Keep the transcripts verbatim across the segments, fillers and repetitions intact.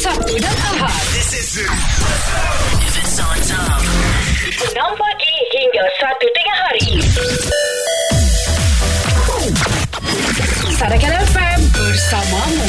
Sabtu dan Ahad. This is it. If it's on time. enam pagi hingga satu tengah hari. Sarakan F M bersamamu.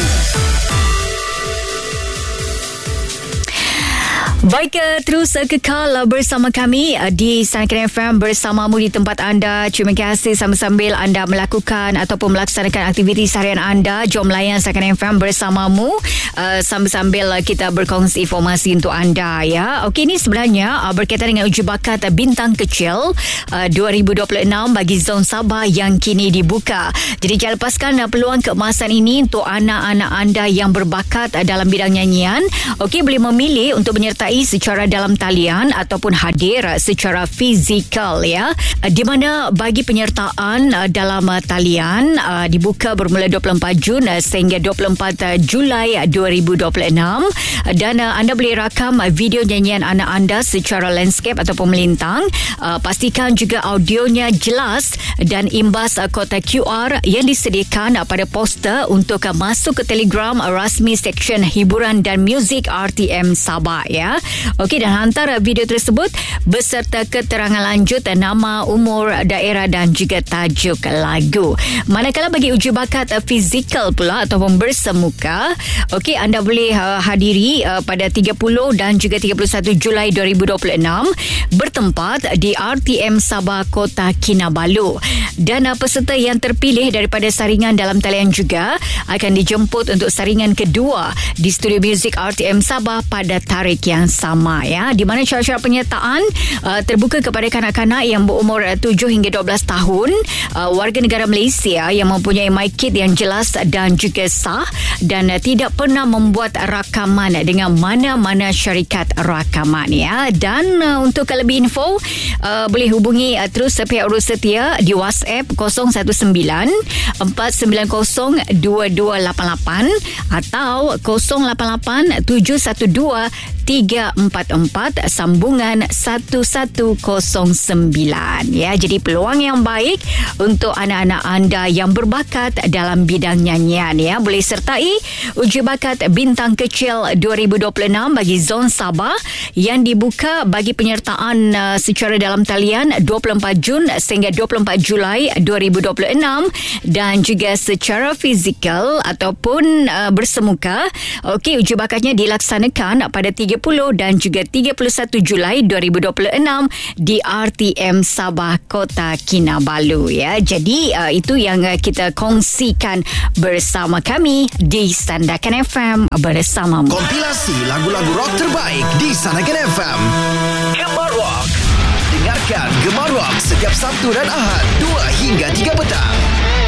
Baik, terus kekal bersama kami di Sarakan F M bersamamu di tempat anda. Terima kasih sambil-sambil anda melakukan ataupun melaksanakan aktiviti harian anda. Jom layan Sarakan F M bersamamu uh, sambil-sambil kita berkongsi informasi untuk anda, ya. Okey, ini sebenarnya uh, berkaitan dengan uji bakat bintang kecil uh, dua ribu dua puluh enam bagi Zon Sabah yang kini dibuka. Jadi jangan lepaskan uh, peluang keemasan ini untuk anak-anak anda yang berbakat uh, dalam bidang nyanyian. Okey, boleh memilih untuk menyertai secara dalam talian ataupun hadir secara fizikal, ya, di mana bagi penyertaan dalam talian dibuka bermula dua puluh empat Jun sehingga dua puluh empat Julai dua ribu dua puluh enam, dan anda boleh rakam video nyanyian anak anda secara landscape ataupun melintang. Pastikan juga audionya jelas dan imbas kota Q R yang disediakan pada poster untuk masuk ke Telegram rasmi Seksyen Hiburan dan Muzik R T M Sabah, ya. Okey, dan hantar video tersebut beserta keterangan lanjut nama, umur, daerah dan juga tajuk lagu. Manakala bagi uji bakat fizikal pula ataupun bersemuka, okey, anda boleh uh, hadiri uh, pada tiga puluh dan juga tiga puluh satu Julai dua ribu dua puluh enam bertempat di R T M Sabah Kota Kinabalu. Dan uh, peserta yang terpilih daripada saringan dalam talian juga akan dijemput untuk saringan kedua di Studio Muzik R T M Sabah pada tarikh yang sama, ya, di mana syarat-syarat penyertaan uh, terbuka kepada kanak-kanak yang berumur uh, tujuh hingga dua belas tahun, uh, warga negara Malaysia yang mempunyai MyKid yang jelas dan juga sah, dan uh, tidak pernah membuat rakaman dengan mana-mana syarikat rakaman, ya. Dan uh, untuk lebih info uh, boleh hubungi uh, terus pihak urus setia di WhatsApp kosong satu sembilan empat sembilan kosong dua dua lapan lapan atau kosong lapan lapan tujuh satu dua tiga empat empat sambungan satu satu kosong sembilan, ya. Jadi peluang yang baik untuk anak-anak anda yang berbakat dalam bidang nyanyian, ya. Boleh sertai uji bakat bintang kecil dua ribu dua puluh enam bagi Zon Sabah yang dibuka bagi penyertaan uh, secara dalam talian dua puluh empat Jun sehingga dua puluh empat Julai dua ribu dua puluh enam, dan juga secara fizikal ataupun uh, bersemuka. Okey, uji bakatnya dilaksanakan pada tiga puluh dan juga tiga puluh satu Julai dua ribu dua puluh enam di R T M Sabah Kota Kinabalu, ya. Jadi uh, itu yang uh, kita kongsikan bersama kami di Sandakan F M bersamamu. Kompilasi lagu-lagu rock terbaik di Sandakan F M. Gemar Rock. Dengarkan Gemar Rock setiap Sabtu dan Ahad dua hingga tiga petang.